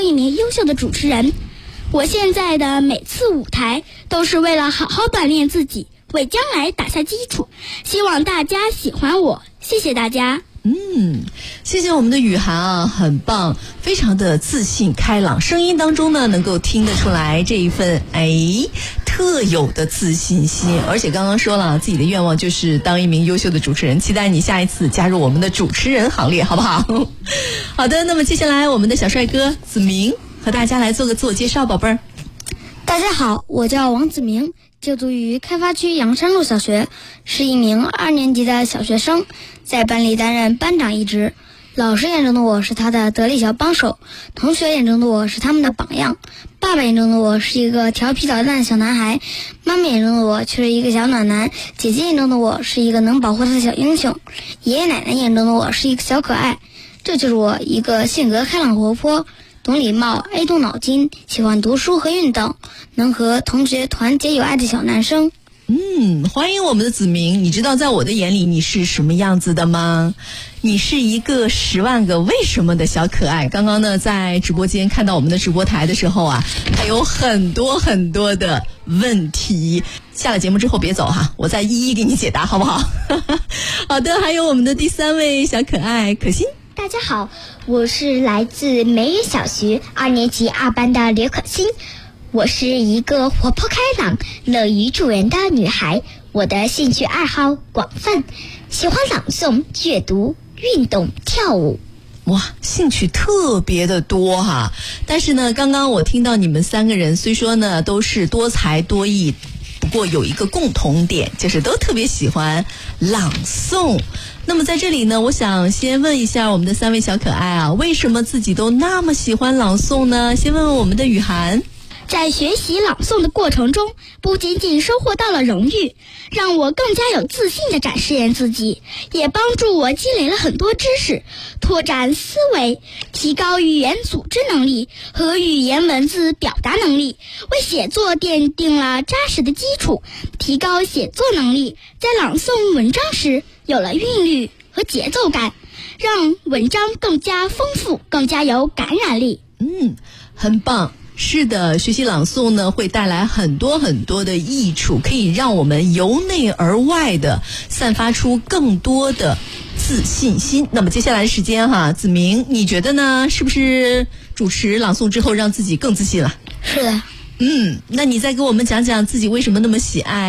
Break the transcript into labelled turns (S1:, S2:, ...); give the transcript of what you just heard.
S1: 一名优秀的主持人。我现在的每次舞台都是为了好好锻炼自己，为将来打下基础。希望大家喜欢我，谢谢大家。
S2: 谢谢我们的雨涵啊，很棒，非常的自信开朗，声音当中呢能够听得出来这一份特有的自信心，而且刚刚说了自己的愿望就是当一名优秀的主持人，期待你下一次加入我们的主持人行列，好不好？好的，那么接下来我们的小帅哥子明和大家来做个自我介绍，宝贝儿。
S1: 大家好，我叫王子明，就读于开发区阳山路小学，是一名2年级的小学生，在班里担任班长一职。老师眼中的我是他的得力小帮手，同学眼中的我是他们的榜样，爸爸眼中的我是一个调皮捣蛋的小男孩，妈妈眼中的我却是一个小暖男，姐姐眼中的我是一个能保护她的小英雄，爷爷奶奶眼中的我是一个小可爱。这就是我一个性格开朗活泼，懂礼貌，爱动脑筋，喜欢读书和运动，能和同学团结友爱的小男生。
S2: 欢迎我们的子明。你知道在我的眼里你是什么样子的吗？你是一个10万个为什么的小可爱。刚刚呢在直播间看到我们的直播台的时候啊，还有很多很多的问题，下了节目之后别走哈，我再一一给你解答，好不好？好的，还有我们的第3位小可爱可心。
S3: 大家好，我是来自梅园小学2年级2班的刘可欣。我是一个活泼开朗、乐于助人的女孩。我的兴趣爱好广泛，喜欢朗诵、阅读、运动、跳舞。
S2: 哇，兴趣特别的多哈。但是呢，刚刚我听到你们3个人虽说呢都是多才多艺，不过有一个共同点，就是都特别喜欢朗诵。那么在这里呢，我想先问一下我们的3位小可爱啊，为什么自己都那么喜欢朗诵呢？先问问我们的雨涵。
S1: 在学习朗诵的过程中，不仅仅收获到了荣誉，让我更加有自信地展示自己，也帮助我积累了很多知识，拓展思维，提高语言组织能力和语言文字表达能力，为写作奠定了扎实的基础，提高写作能力，在朗诵文章时有了韵律和节奏感，让文章更加丰富，更加有感染力。
S2: 很棒。是的，学习朗诵呢会带来很多很多的益处，可以让我们由内而外的散发出更多的自信心。那么接下来的时间哈，子明你觉得呢？是不是主持朗诵之后让自己更自信了？
S1: 是的。
S2: 那你再给我们讲讲自己为什么那么喜爱